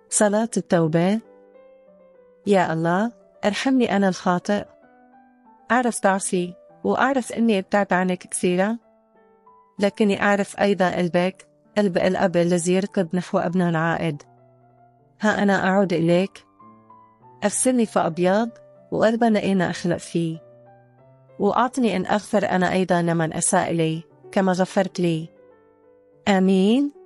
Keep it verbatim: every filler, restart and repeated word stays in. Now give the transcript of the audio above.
صلاة التوبة. يا الله، ارحمني أنا الخاطئ. أعرف ضعفي وأعرف أني ابتعد عنك كثيرا، لكني أعرف أيضا قلبك، قلب الأب الذي يركض نحو ابنه العائد. ها أنا أعود إليك، أغسلني فأبيض وقلبا لقينا أخلق فيه، وأعطني أن أغفر أنا أيضا لمن أساء لي كما غفرت لي. آمين.